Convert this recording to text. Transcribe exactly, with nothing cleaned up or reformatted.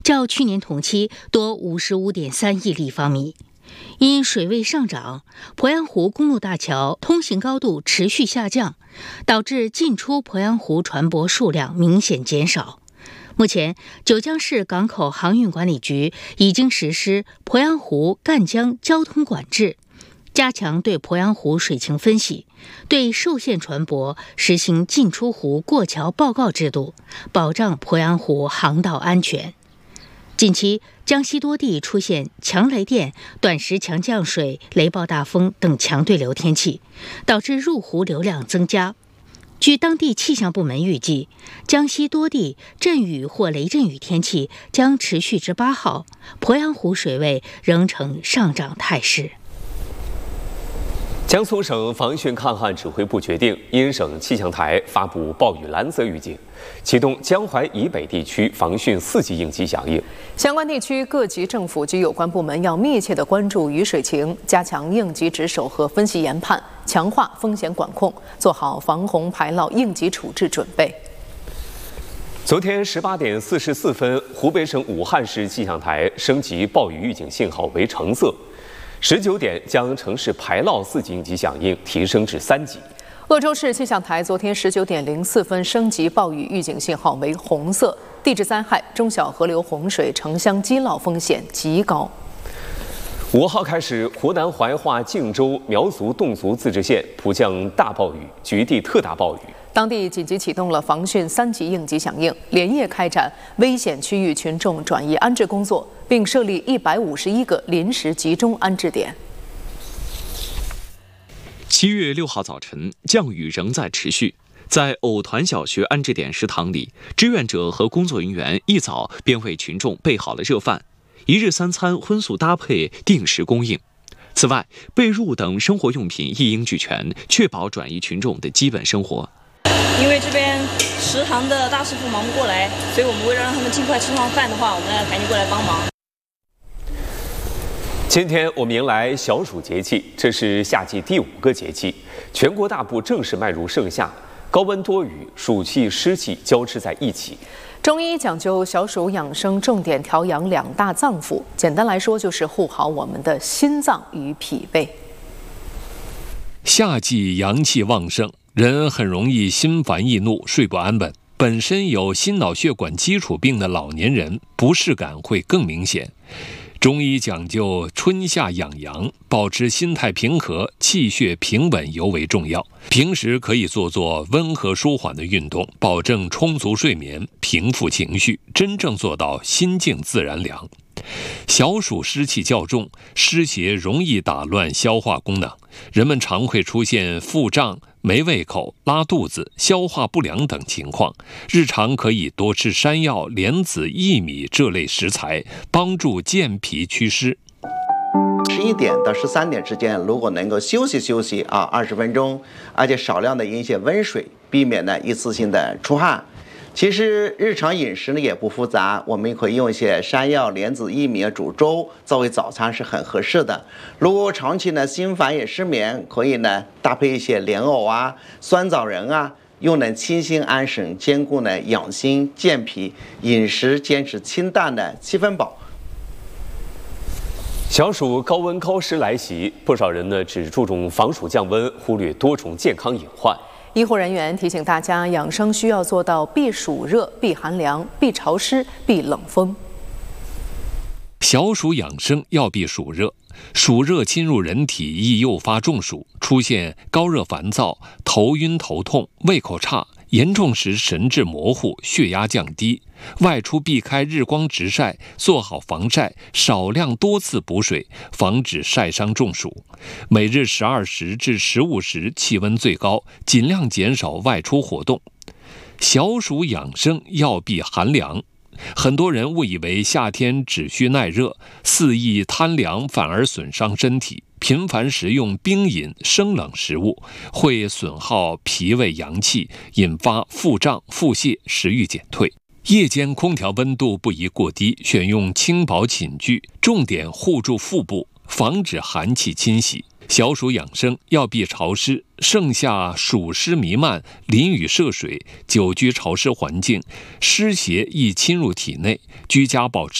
较去年同期多 五十五点三亿立方米。因水位上涨，鄱阳湖公路大桥通行高度持续下降，导致进出鄱阳湖船舶数量明显减少。目前，九江市港口航运管理局已经实施鄱阳湖赣江交通管制，加强对鄱阳湖水情分析，对受限船舶实行进出湖过桥报告制度，保障鄱阳湖航道安全。近期，江西多地出现强雷电、短时强降水、雷暴大风等强对流天气，导致入湖流量增加。据当地气象部门预计，江西多地阵雨或雷阵雨天气将持续至八号，鄱阳湖水位仍呈上涨态势。 江苏省防汛抗旱指挥部决定，因省气象台发布暴雨蓝色预警，启动江淮以北地区防汛四级应急响应。 相关地区各级政府及有关部门要密切地关注雨水情，加强应急值守和分析研判，强化风险管控，做好防洪排涝应急处置准备。 昨天十八点四十四分，湖北省武汉市气象台升级暴雨预警信号为橙色。十九点将城市排涝四级应急响应提升至三级。 鄂州市气象台昨天十九点零四分升级暴雨预警信号为红色，地质灾害、中小河流洪水、城乡积涝风险极高。 五号开始，湖南怀化、靖州、苗族、侗族自治县普降大暴雨，局地特大暴雨。 当地紧急启动了防汛三级应急响应，连夜开展危险区域群众转移安置工作，并设立一百五十一个临时集中安置点。 七月六号早晨，降雨仍在持续。在藕团小学安置点食堂里，志愿者和工作人员一早便为群众备好了热饭，一日三餐荤素搭配，定时供应。此外，被褥等生活用品一应俱全，确保转移群众的基本生活。 因为这边食堂的大师傅忙不过来，所以我们为了让他们尽快吃上饭的话，我们要赶紧过来帮忙。 今天我们迎来小暑节气，这是夏季第五个节气，全国大部正式迈入盛夏，高温多雨，暑气湿气交织在一起。 中医讲究小暑养生，重点调养两大脏腑，简单来说就是护好我们的心脏与脾胃。 夏季阳气旺盛，人很容易心烦易怒，睡不安稳。本身有心脑血管基础病的老年人，不适感会更明显。中医讲究春夏养阳，保持心态平和、气血平稳尤为重要。平时可以做做温和舒缓的运动，保证充足睡眠，平复情绪，真正做到心静自然凉。小暑湿气较重，湿邪容易打乱消化功能，人们常会出现腹胀、没胃口、拉肚子、消化不良等情况。日常可以多吃山药、莲子、薏米这类食材，帮助健脾祛湿。 十一点到十三点之间，如果能够休息休息啊，二十分钟，而且少量的饮一些温水，避免呢一次性的出汗。其实日常饮食呢也不复杂，我们也可以用一些山药、莲子、薏米煮粥作为早餐是很合适的。如果长期呢心烦也失眠，可以呢搭配一些莲藕啊、酸枣仁啊，又能清心安神，兼顾呢养心健脾。饮食坚持清淡的七分饱。 小暑高温高湿来袭，不少人呢只注重防暑降温，忽略多重健康隐患。 医护人员提醒大家，养生需要做到避暑热、避寒凉、避潮湿、避冷风。 小暑养生要避暑热，暑热侵入人体易诱发中暑，出现高热烦躁、头晕头痛、胃口差，严重时神志模糊、血压降低。外出避开日光直晒，做好防晒，少量多次补水，防止晒伤中暑。每日十二时至十五时气温最高，尽量减少外出活动。小暑养生要避寒凉。很多人误以为夏天只需耐热，肆意贪凉反而损伤身体。频繁食用冰饮、生冷食物会损耗脾胃阳气，引发腹胀、腹泻、食欲减退。夜间空调温度不宜过低，选用轻薄寝具，重点护住腹部， 防止寒气侵袭。小暑养生要避潮湿，盛夏暑湿弥漫，淋雨涉水，久居潮湿环境，湿邪易侵入体内，居家保持